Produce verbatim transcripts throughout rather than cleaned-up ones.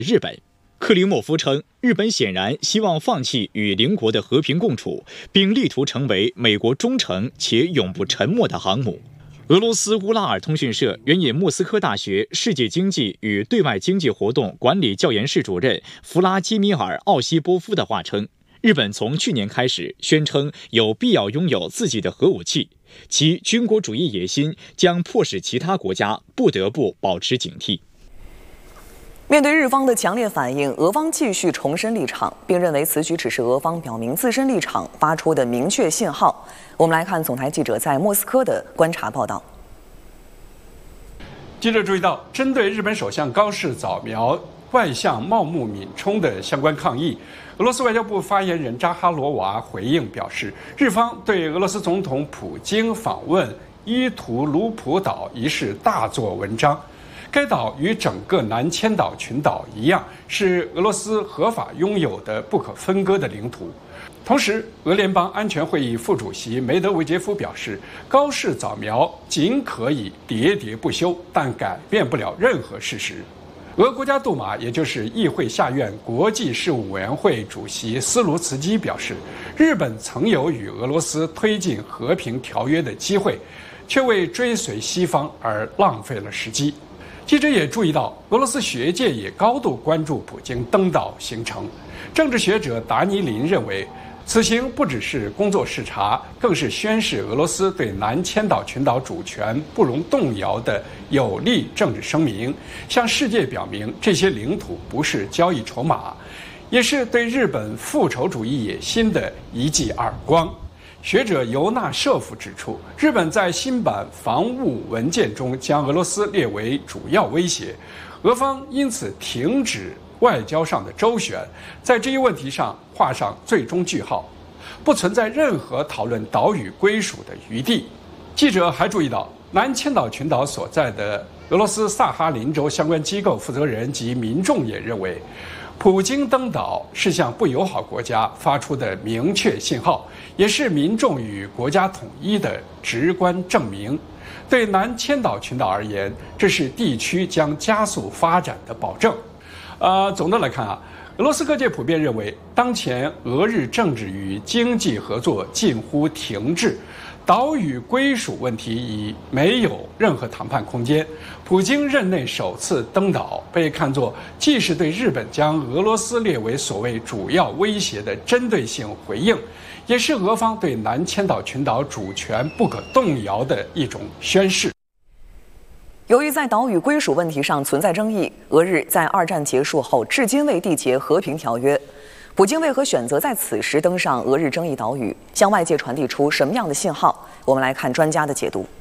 日本。克里莫夫称，日本显然希望放弃与邻国的和平共处，并力图成为美国忠诚且永不沉没的航母。俄罗斯乌拉尔通讯社援引莫斯科大学世界经济与对外经济活动管理教研室主任弗拉基米尔·奥西波夫的话称，日本从去年开始宣称有必要拥有自己的核武器，其军国主义野心将迫使其他国家不得不保持警惕。 面对日方的强烈反应，俄方继续重申立场，并认为此举只是俄方表明自身立场发出的明确信号。我们来看总台记者在莫斯科的观察报道。 记者注意到，针对日本首相高市早苗外相茂木敏充的相关抗议，俄罗斯外交部发言人扎哈罗娃回应表示，日方对俄罗斯总统普京访问伊图卢普岛一事大做文章。该岛与整个南千岛群岛一样，是俄罗斯合法拥有的不可分割的领土。同时，俄联邦安全会议副主席梅德韦杰夫表示，高市早苗仅可以喋喋不休，但改变不了任何事实。俄国家杜马，也就是议会下院国际事务委员会主席斯卢茨基表示，日本曾有与俄罗斯推进和平条约的机会，却为追随西方而浪费了时机。记者也注意到，俄罗斯学界也高度关注普京登岛行程。政治学者达尼林认为，此行不只是工作视察，更是宣示俄罗斯对南千岛群岛主权不容动摇的有力政治声明，向世界表明这些领土不是交易筹码，也是对日本复仇主义野心的一记耳光。学者尤纳舍夫指出，日本在新版防务文件中将俄罗斯列为主要威胁，俄方因此停止外交上的周旋，在这一问题上画上最终句号，不存在任何讨论岛屿归属的余地。记者还注意到，南千岛群岛所在的俄罗斯萨哈林州相关机构负责人及民众也认为，普京登岛是向不友好国家发出的明确信号，也是民众与国家统一的直观证明。对南千岛群岛而言，这是地区将加速发展的保证。呃，总的来看啊，俄罗斯各界普遍认为，当前俄日政治与经济合作近乎停滞，岛屿归属问题已没有任何谈判空间。普京任内首次登岛，被看作既是对日本将俄罗斯列为所谓主要威胁的针对性回应，也是俄方对南千岛群岛主权不可动摇的一种宣示。 由于在岛屿归属问题上存在争议，俄日在二战结束后至今未缔结和平条约。普京为何选择在此时登上俄日争议岛屿，向外界传递出什么样的信号？我们来看专家的解读。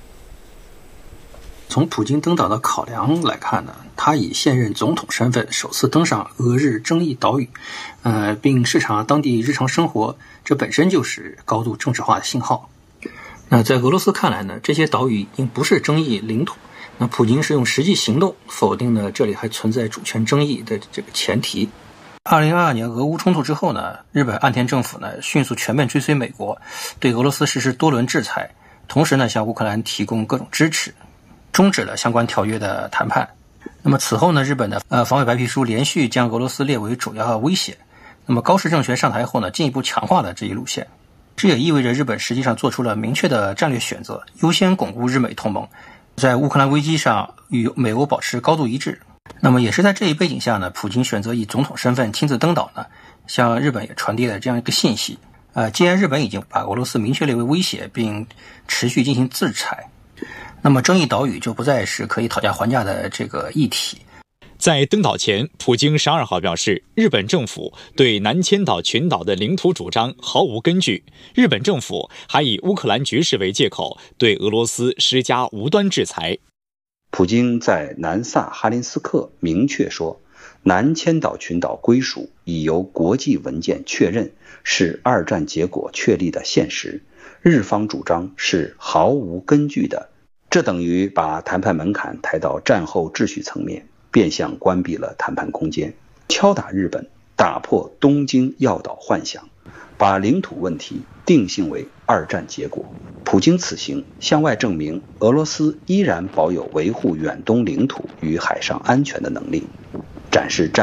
从普京登岛的考量来看呢，他以现任总统身份首次登上俄日争议岛屿，呃，并视察当地日常生活，这本身就是高度政治化的信号。那在俄罗斯看来呢，这些岛屿已经不是争议领土，那普京是用实际行动否定了这里还存在主权争议的这个前提。二零二二年俄乌冲突之后呢，日本岸田政府呢迅速全面追随美国，对俄罗斯实施多轮制裁，同时呢向乌克兰提供各种支持，终止了相关条约的谈判。那么此后呢，日本的呃防卫白皮书连续将俄罗斯列为主要威胁。那么高市政权上台后呢，进一步强化了这一路线。这也意味着日本实际上做出了明确的战略选择，优先巩固日美同盟，在乌克兰危机上与美欧保持高度一致。那么也是在这一背景下呢，普京选择以总统身份亲自登岛呢，向日本也传递了这样一个信息。呃，既然日本已经把俄罗斯明确列为威胁，并持续进行制裁，那么争议岛屿就不再是可以讨价还价的这个议题。 在登岛前，普京十二号表示，日本政府对南千岛群岛的领土主张毫无根据。日本政府还以乌克兰局势为借口，对俄罗斯施加无端制裁。 普京在南萨哈林斯克明确说，南千岛群岛归属已由国际文件确认，是二战结果确立的现实，日方主张是毫无根据的。这等于把谈判门槛抬到战后秩序层面，变相关闭了谈判空间，敲打日本，打破东京要岛幻想，把领土问题定性为二战结果。普京此行向外证明，俄罗斯依然保有维护远东领土与海上安全的能力，展展示战